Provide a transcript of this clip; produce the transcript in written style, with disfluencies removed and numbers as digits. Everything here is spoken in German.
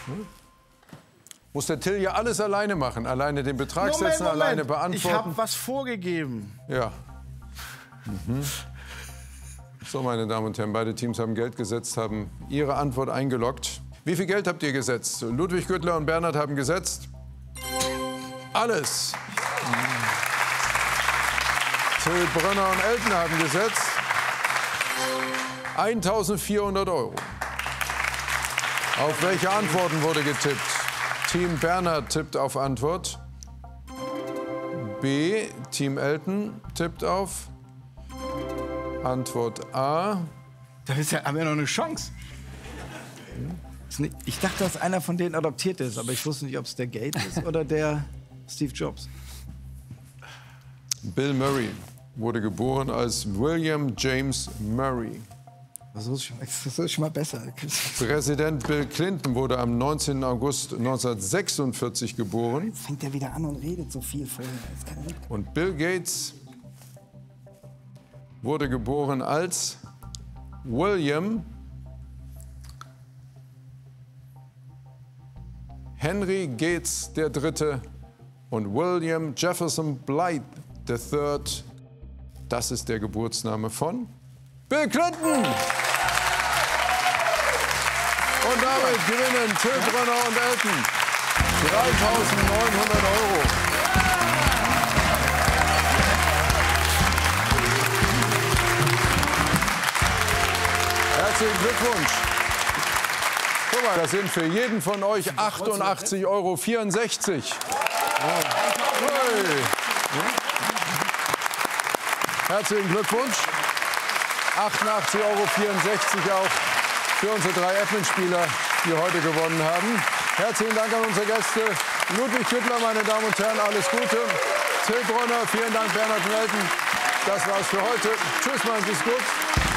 Muss der Till ja alles alleine machen. Alleine den Betrag setzen, alleine beantworten. Ich habe was vorgegeben. Ja. So, meine Damen und Herren, beide Teams haben Geld gesetzt, haben ihre Antwort eingeloggt. Wie viel Geld habt ihr gesetzt? Ludwig Güttler und Bernhard haben gesetzt. Alles. Till Brönner und Elton haben gesetzt. 1.400 €. Auf welche Antworten wurde getippt? Team Bernhard tippt auf Antwort. B. Team Elton tippt auf Antwort A. Da haben wir noch eine Chance. Ich dachte, dass einer von denen adoptiert ist, aber ich wusste nicht, ob es der Gates ist oder der Steve Jobs. Bill Murray wurde geboren als William James Murray. Das ist schon mal besser. Präsident Bill Clinton wurde am 19. August 1946 geboren. Jetzt fängt er wieder an und redet so viel vorher. Und Bill Gates wurde geboren als William Henry Gates III. Und William Jefferson Blythe III. Das ist der Geburtsname von Bill Clinton. Und damit gewinnen Till Brönner und Elton 3.900 €. Herzlichen Glückwunsch. Guck mal, das sind für jeden von euch 88,64 €. Herzlichen Glückwunsch. 88,64 € auch für unsere 3 Admin-Spieler, die heute gewonnen haben. Herzlichen Dank an unsere Gäste. Ludwig Güttler, meine Damen und Herren, alles Gute. Till Brönner, vielen Dank, Bernhard und Elton. Das war's für heute. Tschüss, machen Sie es gut.